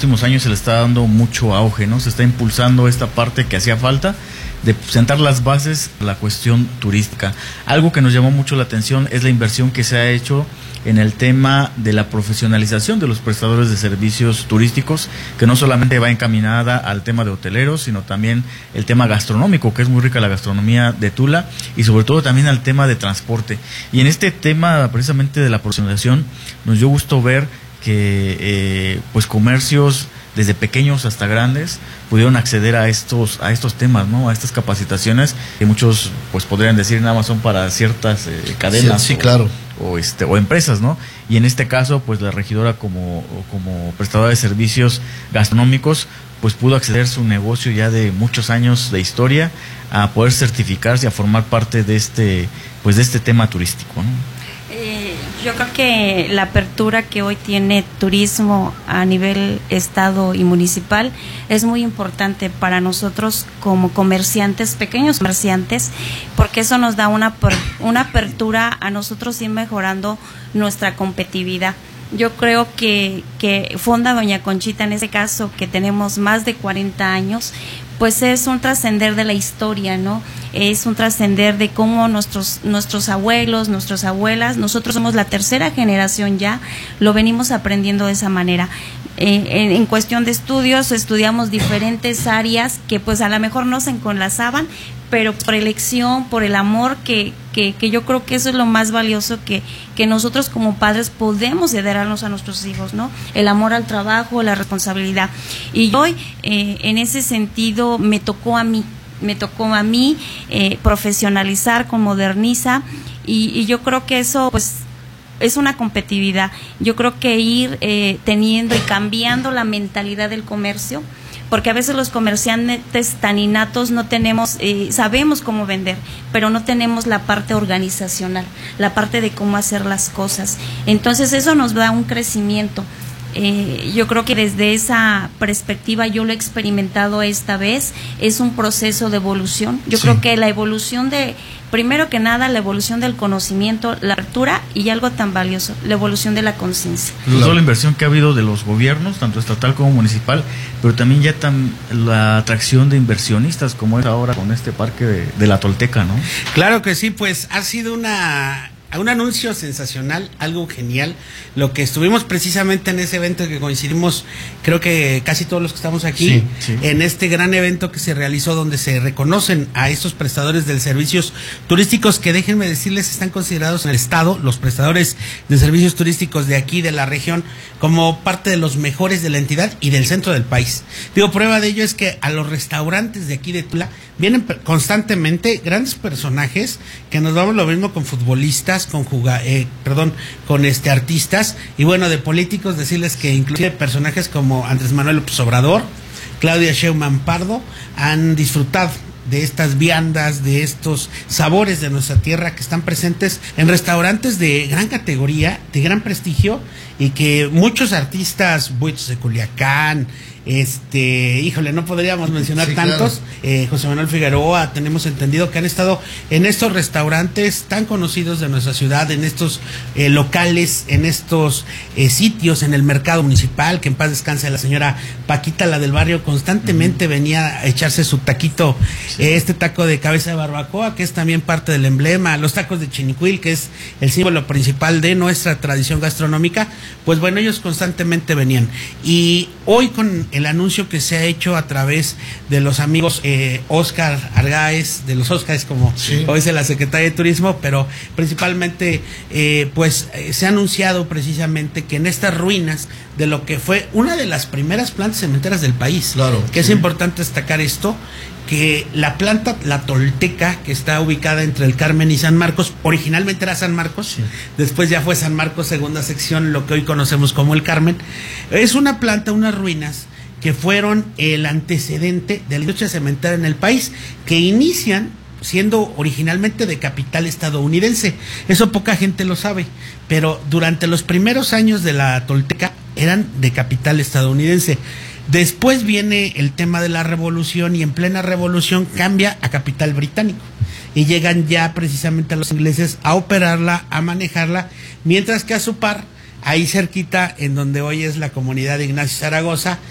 últimos años se le está dando mucho auge, ¿no? Se está impulsando esta parte que hacía falta de sentar las bases a la cuestión turística. Algo que nos llamó mucho la atención es la inversión que se ha hecho en el tema de la profesionalización de los prestadores de servicios turísticos, que no solamente va encaminada al tema de hoteleros, sino también el tema gastronómico, que es muy rica la gastronomía de Tula, y sobre todo también al tema de transporte. Y en este tema precisamente de la profesionalización, nos dio gusto ver que pues comercios desde pequeños hasta grandes pudieron acceder a estos temas, ¿no? A estas capacitaciones que muchos pues podrían decir nada más son para ciertas cadenas, sí, claro, o empresas, ¿no? Y en este caso pues la regidora como prestadora de servicios gastronómicos pues pudo acceder a su negocio ya de muchos años de historia a poder certificarse y a formar parte de este tema turístico, ¿no? Yo creo que la apertura que hoy tiene turismo a nivel estado y municipal es muy importante para nosotros como comerciantes, pequeños comerciantes, porque eso nos da una apertura a nosotros ir mejorando nuestra competitividad. Yo creo que Fonda Doña Conchita, en este caso, que tenemos más de 40 años, pues es un trascender de la historia, ¿no? Es un trascender de cómo nuestros abuelos, nuestras abuelas, nosotros somos la tercera generación ya, lo venimos aprendiendo de esa manera. En cuestión de estudios, estudiamos diferentes áreas que pues a lo mejor no se enlazaban, pero por elección, por el amor que yo creo que eso es lo más valioso que nosotros como padres podemos heredarnos a nuestros hijos, ¿no? El amor al trabajo, la responsabilidad. Y hoy, en ese sentido, me tocó a mí profesionalizar con Moderniza y yo creo que eso pues es una competitividad. Yo creo que ir teniendo y cambiando la mentalidad del comercio, porque a veces los comerciantes tan innatos no tenemos, sabemos cómo vender, pero no tenemos la parte organizacional, la parte de cómo hacer las cosas. Entonces eso nos da un crecimiento. Yo creo que desde esa perspectiva yo lo he experimentado esta vez, es un proceso de evolución. Yo creo que la evolución primero que nada, la evolución del conocimiento, la apertura y algo tan valioso, la evolución de la conciencia. Toda la inversión que ha habido de los gobiernos, tanto estatal como municipal, pero también ya la atracción de inversionistas, como es ahora con este parque de la Tolteca, ¿no? Claro que sí, pues ha sido un anuncio sensacional, algo genial, lo que estuvimos precisamente en ese evento que coincidimos, creo que casi todos los que estamos aquí, en este gran evento que se realizó donde se reconocen a estos prestadores de servicios turísticos que, déjenme decirles, están considerados en el estado, los prestadores de servicios turísticos de aquí, de la región, como parte de los mejores de la entidad y del centro del país. Digo, prueba de ello es que a los restaurantes de aquí de Tula vienen constantemente grandes personajes, que nos vamos lo mismo con futbolistas, con artistas, y bueno, de políticos decirles que inclusive personajes como Andrés Manuel López Obrador, Claudia Sheinbaum Pardo han disfrutado de estas viandas, de estos sabores de nuestra tierra que están presentes en restaurantes de gran categoría, de gran prestigio, y que muchos artistas, Buitos de Culiacán, híjole, no podríamos mencionar tantos, claro. José Manuel Figueroa, tenemos entendido que han estado en estos restaurantes tan conocidos de nuestra ciudad, en estos locales, en estos sitios, en el mercado municipal, que en paz descanse la señora Paquita, la del barrio, constantemente venía a echarse su taquito, este taco de cabeza de barbacoa, que es también parte del emblema, los tacos de Chinicuil, que es el símbolo principal de nuestra tradición gastronómica. Pues bueno, ellos constantemente venían, y hoy con el anuncio que se ha hecho a través de los amigos Óscar Argáez, de los Óscares, como dice la Secretaría de Turismo, pero principalmente se ha anunciado precisamente que en estas ruinas de lo que fue una de las primeras plantas cementeras del país, claro, que es importante destacar esto, que la planta, la Tolteca, que está ubicada entre el Carmen y San Marcos, originalmente era San Marcos, después ya fue San Marcos segunda sección, lo que hoy conocemos como el Carmen, es una planta, unas ruinas que fueron el antecedente de la industria cementera en el país, que inician siendo originalmente de capital estadounidense. Eso poca gente lo sabe, pero durante los primeros años de la Tolteca eran de capital estadounidense. Después viene el tema de la revolución, y en plena revolución cambia a capital británico, y llegan ya precisamente a los ingleses a operarla, a manejarla, mientras que a su par, ahí cerquita, en donde hoy es la comunidad de Ignacio Zaragoza,